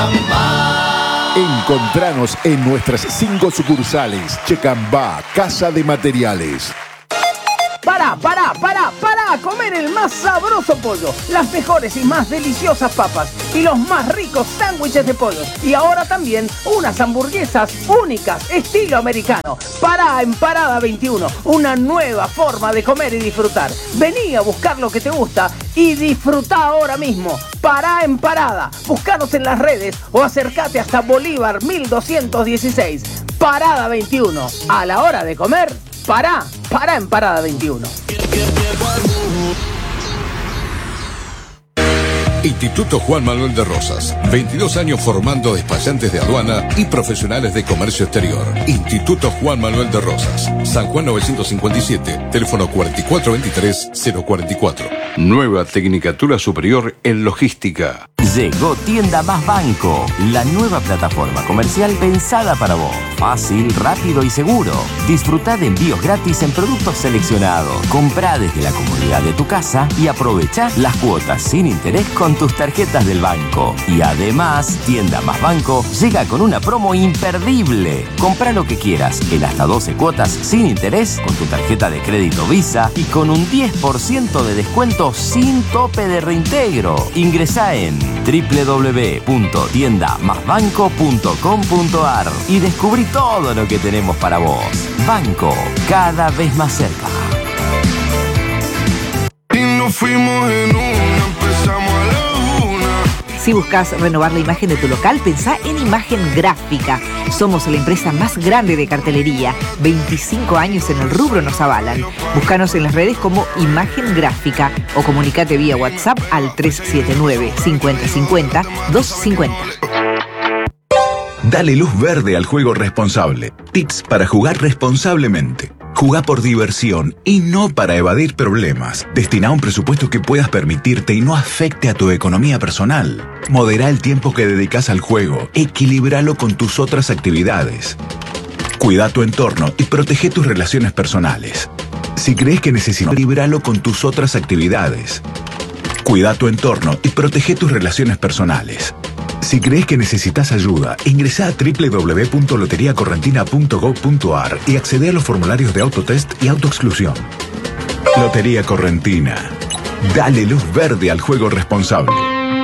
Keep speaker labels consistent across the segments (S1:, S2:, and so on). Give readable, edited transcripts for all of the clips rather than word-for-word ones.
S1: Checamba. Encontranos en nuestras 5 sucursales. Checamba, Casa de Materiales.
S2: Para comer el más sabroso pollo, las mejores y más deliciosas papas y los más ricos sándwiches de pollo. Y ahora también unas hamburguesas únicas, estilo americano. Pará en Parada 21, una nueva forma de comer y disfrutar. Vení a buscar lo que te gusta y disfrutá ahora mismo. Pará en Parada, buscanos en las redes o acércate hasta Bolívar 1216. Parada 21, a la hora de comer, pará en Parada 21.
S3: Instituto Juan Manuel de Rosas, 22 años formando despachantes de aduana y profesionales de comercio exterior. Instituto Juan Manuel de Rosas, San Juan 957, teléfono 4423-044. Nueva Tecnicatura Superior en Logística.
S4: Llegó Tienda Más Banco, la nueva plataforma comercial pensada para vos. Fácil, rápido y seguro. Disfrutá de envíos gratis en productos seleccionados. Comprá desde la comodidad de tu casa y aprovechá las cuotas sin interés con tus tarjetas del banco. Y además, Tienda Más Banco llega con una promo imperdible. Comprá lo que quieras en hasta 12 cuotas sin interés con tu tarjeta de crédito Visa y con un 10% de descuento sin tope de reintegro. Ingresá en www.tiendamasbanco.com.ar y descubrí todo lo que tenemos para vos. Banco, cada vez más cerca.
S5: Y nos fuimos en una, empezamos a la una.
S6: Si buscas renovar la imagen de tu local, pensá en Imagen Gráfica. Somos la empresa más grande de cartelería. 25 años en el rubro nos avalan. Búscanos en las redes como Imagen Gráfica o comunicate vía WhatsApp al 379-5050-250.
S7: Dale luz verde al juego responsable. Tips para jugar responsablemente. Jugá por diversión y no para evadir problemas. Destina un presupuesto que puedas permitirte y no afecte a tu economía personal. Modera el tiempo que dedicas al juego. Equilíbralo con tus otras actividades. Cuida tu entorno y protege tus relaciones personales. Si crees que necesitas, equilíbralo con tus otras actividades. Cuida tu entorno y protege tus relaciones personales. Si crees que necesitas ayuda, ingresa a www.loteriacorrentina.gov.ar y accede a los formularios de autotest y autoexclusión. Lotería Correntina. Dale luz verde al juego responsable.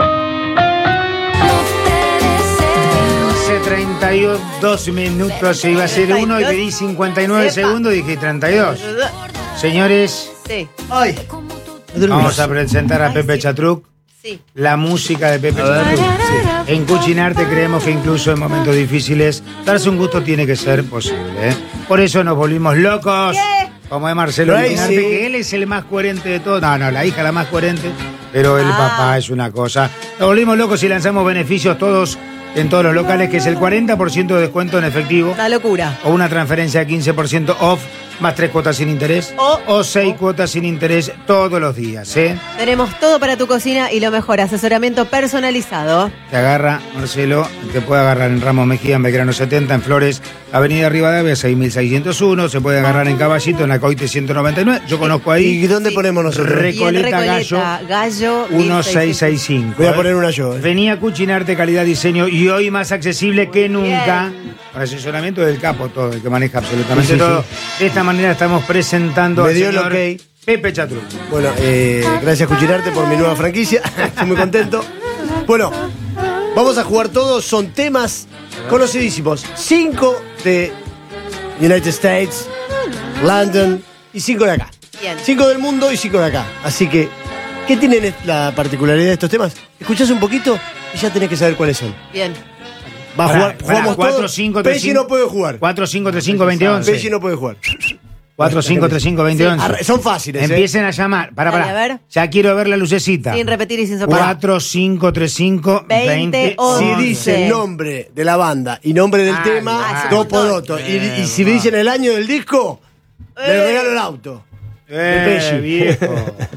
S8: 32 minutos se iba a hacer 1 y pedí 59 segundos y dije 32. Señores,
S9: Sí.
S10: Ay,
S8: vamos a presentar a Pepe Chatruc.
S9: Sí.
S8: La música de Pepe Chatruc. Sí. En Cuchinarte creemos que incluso en momentos difíciles darse un gusto tiene que ser posible, ¿eh? Por eso nos volvimos locos. Como es Marcelo Cuchinarte, que él es el más coherente de todos. No, la hija la más coherente, pero el papá es una cosa. Nos volvimos locos y lanzamos beneficios todos en todos los locales, que es el 40% de descuento en efectivo.
S9: Una locura.
S8: O una transferencia de 15% off, más 3 cuotas sin interés. O 6 cuotas sin interés todos los días, ¿eh?
S9: Tenemos todo para tu cocina y lo mejor, asesoramiento personalizado.
S8: Te agarra, Marcelo, te puede agarrar en Ramos Mejía, en Belgrano 70, en Flores, Avenida Rivadavia 6601, se puede agarrar en Caballito, en Acoite 199, yo conozco ahí.
S10: ¿Y dónde ponemos nosotros?
S8: Recoleta
S9: Gallo
S8: 1665.
S10: Voy a poner una yo.
S8: Venía a Cuchinarte, calidad, diseño y hoy más accesible que nunca. Para asesoramiento del capo todo, el que maneja absolutamente todo. De esta manera estamos presentando al señor Pepe Chatruc.
S10: Bueno, gracias Cuchinarte por mi nueva franquicia. Estoy muy contento. Bueno, vamos a jugar todos. Son temas conocidísimos. 5 de United States, London y 5 de acá.
S9: Bien.
S10: 5 del mundo y 5 de acá. Así que, ¿qué tienen la particularidad de estos temas? Escuchás un poquito y ya tenés que saber cuáles son.
S9: Bien.
S10: Va a jugar, jugamos
S8: 4, 5, 3,
S10: Pesci no puede jugar.
S8: 4, 5, 3, 5, 20, 11.
S10: Pesci no puede jugar.
S8: 4, 5, 3, 5, 20, 11.
S10: Son fáciles,
S8: Empiecen a llamar.
S9: Dale, a
S8: Para.
S9: ver.
S8: Ya quiero ver la lucecita.
S9: Sin repetir y sin soplar.
S8: 4, 5, 3, 5, 20, 11.
S10: Si dicen nombre de la banda y nombre del tema, dos por otro. Y si me dicen el año del disco, le regalo el auto. De Pesci.
S8: Viejo.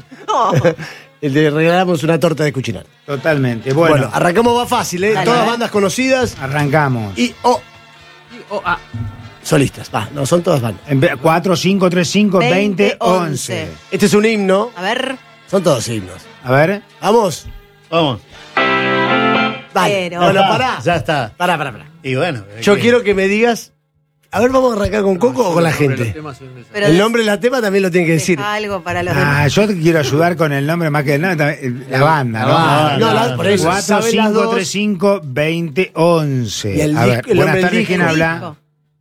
S10: Le regalamos una torta de Cuchinarte.
S8: Totalmente. Bueno,
S10: arrancamos más fácil, ¿eh?
S9: Dale,
S10: Todas bandas conocidas.
S8: Arrancamos.
S10: Solistas. No, son todas bandas.
S8: 4, 5, 3, 5, 20, 11.
S10: Este es un himno.
S9: A ver.
S10: Son todos himnos.
S8: A ver.
S10: ¿Vamos?
S11: Vamos.
S10: Dale.
S9: Pero-
S10: No, pará.
S11: Ya está.
S10: Pará.
S11: Y bueno.
S10: Yo quiero que me digas. A ver, ¿vamos a arrancar con Coco o con la gente?
S9: Pero
S10: El nombre de la tema también lo tienen que decir.
S9: algo para los demás.
S8: Ah, yo te quiero ayudar con el nombre más que el nombre. La banda, ¿no?
S10: No, por eso. ¿Saben las dos?
S8: 4535-2011.
S10: Y el
S8: A ver,
S10: disco- el
S8: buenas
S10: nombre del
S8: tardes,
S10: disco.
S8: ¿quién habla?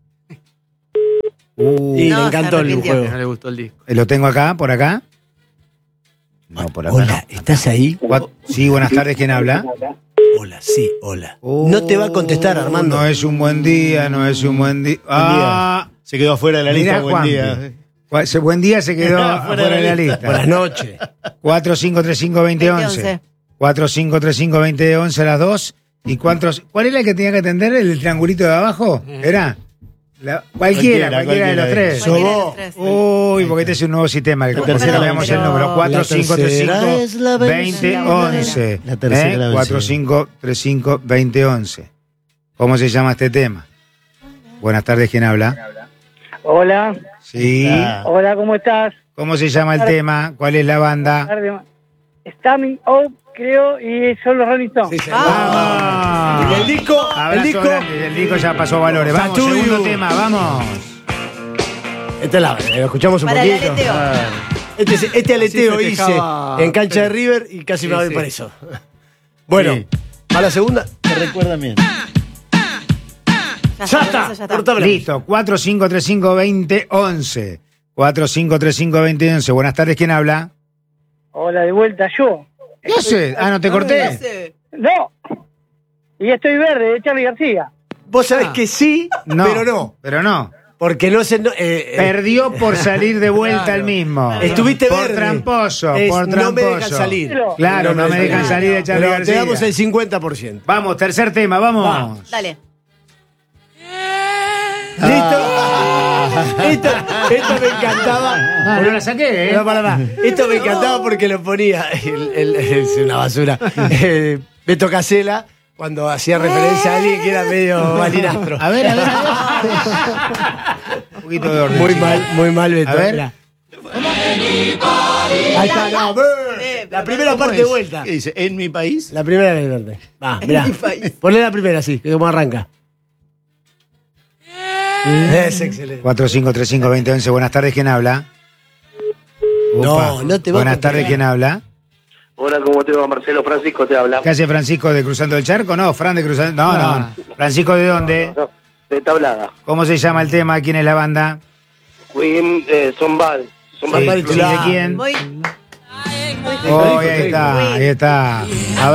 S10: Y
S9: No,
S10: le encantó
S9: se
S10: el
S9: arrepintió.
S10: juego.
S12: No le gustó el disco.
S8: ¿Lo tengo acá, por acá? No, por acá.
S10: Hola, ¿estás ahí?
S8: Sí, buenas tardes, ¿quién habla?
S10: Hola, sí, hola. No te va a contestar, Armando.
S8: No es un buen día, no es un buen día. Ah,
S11: Se quedó afuera de la
S8: mirá,
S11: lista. Buen
S8: Juanpi.
S11: día.
S8: Buen día se quedó
S11: Afuera
S8: afuera
S11: de
S8: de
S11: la
S8: la lista.
S10: Buenas noches.
S8: 4535-2011. 4535-2011 las dos. ¿Y cuántos? ¿Cuál era el que tenía que atender? ¿El triangulito de abajo? ¿Era? Cualquiera de los tres.
S10: Sos
S9: Cualquiera de los
S10: vos.
S9: tres.
S8: Uy, porque este es un nuevo sistema. El
S11: tercera
S8: veamos el
S9: pero-
S8: número.
S10: La tercera es la
S8: 4535-2011.
S11: La tercera es la vencida.
S8: 4535-2011. ¿Cómo se llama este tema? Buenas tardes, ¿quién habla?
S13: Hola,
S8: Sí.
S13: hola, ¿cómo estás?
S8: ¿Cómo se llama el tema? ¿Cuál es la banda?
S13: Standing Up, creo, y son los Rolling Stones.
S10: Sí, sí.
S8: ¡Vamos!
S10: Y el disco,
S8: Abrazo grande, el disco ya pasó valores. Vamos,
S10: Satuyu.
S8: segundo tema, vamos.
S10: Este lo escuchamos un
S9: Para el
S10: poquito.
S9: aleteo.
S10: Este aleteo
S12: Así
S10: hice
S12: festejaba.
S10: en cancha de River y casi me voy
S12: sí.
S10: por eso. Bueno,
S11: Sí.
S10: a la segunda.
S11: Te recuerdan bien.
S10: Ya está.
S9: eso ya está.
S10: Cortame la-
S8: Listo, 4535-2011. 4535-2011. Buenas tardes, ¿quién habla?
S13: Hola, de vuelta yo.
S8: ¿Qué haces? Ah, ¿no te corté?
S13: No, y estoy verde, de Charly García.
S10: Vos sabés que sí,
S8: No.
S10: pero no.
S8: Pero no.
S10: Porque no se.
S8: Perdió por salir de vuelta el mismo.
S10: Estuviste
S8: por
S10: verde.
S8: tramposo,
S10: Es,
S8: por
S10: no
S8: tramposo.
S10: me dejan salir.
S8: Claro, no me dejan salir de Charly
S10: Pero te
S8: García.
S10: damos el 50%.
S8: Vamos, tercer tema, vamos.
S9: Dale.
S10: ¿Listo? Esto me encantaba.
S8: Ah, no la saqué, ¿eh?
S10: No, pará. Esto me encantaba porque lo ponía. Es una basura. Beto Casella, cuando hacía referencia a alguien que era medio malinastro.
S8: A ver. Un poquito de orden.
S10: Muy mal, Beto.
S8: A ver.
S10: Mirá. Ahí está, no, la primera parte de vuelta.
S11: ¿Qué dice? ¿En mi país?
S10: La primera parte. Va, mirá. Ponle la primera así, que como arranca. Es excelente.
S8: 4535-2011. Buenas tardes, ¿quién habla?
S10: No, no te va a
S8: Buenas
S10: contestar.
S8: tardes, ¿quién habla?
S14: Hola, ¿cómo te va? Marcelo Francisco te habla.
S8: ¿Qué hace Francisco de Cruzando el Charco? No, Fran de Cruzando. No. Francisco, ¿de dónde?
S14: No, de Tablada.
S8: ¿Cómo se llama el tema? ¿Quién es la banda?
S14: Queen, Sombal.
S8: Sí, ¿de quién?
S9: Muy.
S8: Oh, ahí está.